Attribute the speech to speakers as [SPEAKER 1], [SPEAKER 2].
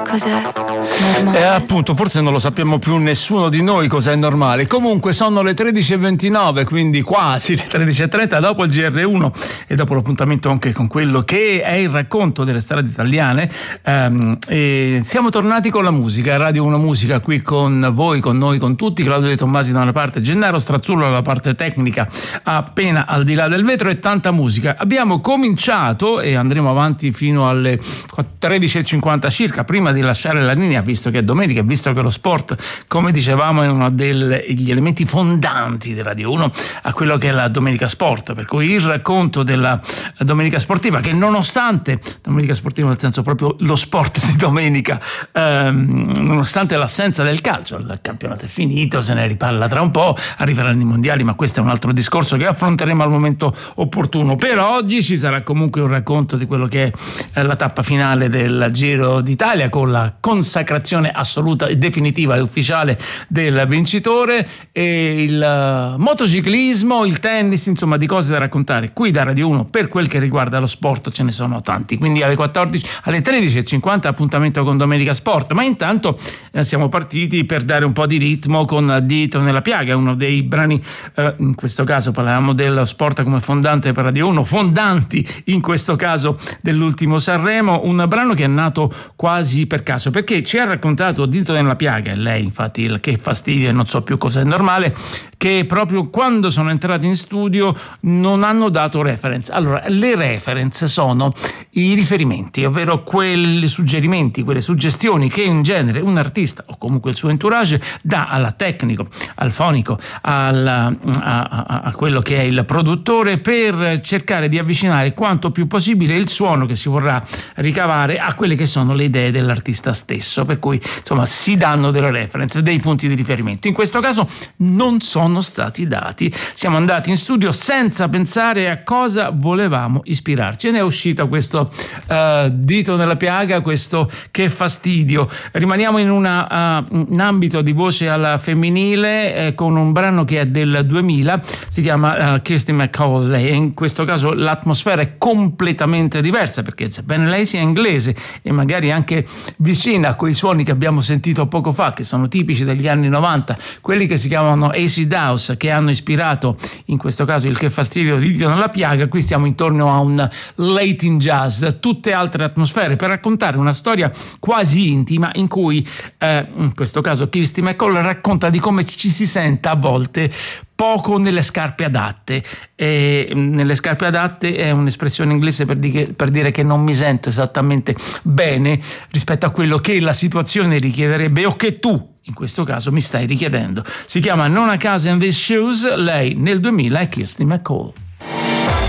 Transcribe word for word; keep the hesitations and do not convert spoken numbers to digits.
[SPEAKER 1] cos'è normale?
[SPEAKER 2] E appunto, forse non lo sappiamo più nessuno di noi cos'è normale. Comunque sono le tredici e ventinove, quindi quasi le tredici e trenta, dopo il G R uno e dopo l'appuntamento anche con quello che è il racconto delle strade italiane. Ehm, e siamo tornati con la musica, Radio uno Musica, qui con voi, con noi, con tutti. Claudio De Tommasi da una parte, Gennaro Strazzullo dalla parte tecnica, appena al di là del vetro, e tanta musica. Abbiamo cominciato e andremo avanti fino alle tredici e cinquanta circa, prima di lasciare la linea, visto che è domenica, visto che lo sport, come dicevamo, è uno degli elementi fondanti di Radio uno a quello che è la Domenica Sport, per cui il racconto della Domenica Sportiva, che nonostante Domenica Sportiva nel senso proprio lo sport di domenica, ehm, nonostante l'assenza del calcio, il campionato è finito, se ne riparla tra un po', arriveranno i mondiali, ma questo è un altro discorso che affronteremo al momento opportuno. Per oggi ci sarà comunque un racconto di quello che è la tappa finale del Giro d'Italia, con la consacrazione assoluta e definitiva e ufficiale del vincitore, e il motociclismo, il tennis, insomma di cose da raccontare qui da Radio uno. Per quel che riguarda lo sport ce ne sono tanti, quindi alle quattordici, alle tredici e cinquanta appuntamento con Domenica Sport, ma intanto eh, siamo partiti per dare un po' di ritmo con Dito nella piaga, uno dei brani, eh, in questo caso parlavamo dello sport come fondante per Radio uno, fondanti in questo caso dell'ultimo Sanremo, un brano che è nato quasi per caso, perché ci ha raccontato Dito nella piaga, e lei infatti il che fastidio e non so più cosa è normale, che proprio quando sono entrati in studio non hanno dato reference. Allora, le reference sono i riferimenti, ovvero quei suggerimenti, quelle suggestioni che in genere un artista o comunque il suo entourage dà alla tecnico, al fonico, alla, a, a, a quello che è il produttore, per cercare di avvicinare quanto più possibile il suono che si vorrà ricavare a quelle che sono le idee dell'artista stesso, per cui insomma si danno delle reference, dei punti di riferimento. In questo caso non sono stati dati, siamo andati in studio senza pensare a cosa volevamo ispirarci, e ne è uscito questo uh, Dito nella piaga, questo che fastidio. Rimaniamo in una, uh, un ambito di voce alla femminile, eh, con un brano che è del duemila, si chiama uh, Kirsty MacColl, e in questo caso l'atmosfera è completamente diversa, perché sebbene lei sia inglese e magari anche vicina a quei suoni che abbiamo sentito poco fa, che sono tipici degli anni novanta, quelli che si chiamano acid house, che hanno ispirato in questo caso il che fastidio di Dito nella piaga, qui stiamo intorno a un Latin jazz, tutte altre atmosfere, per raccontare una storia quasi intima in cui eh, in questo caso Kirsty MacColl racconta di come ci si senta a volte poco nelle scarpe adatte. E nelle scarpe adatte è un'espressione inglese per dire, per dire che non mi sento esattamente bene rispetto a quello che la situazione richiederebbe o che tu in questo caso mi stai richiedendo. Si chiama Non a Casa in These Shoes, lei nel duemila è Kirsty MacColl.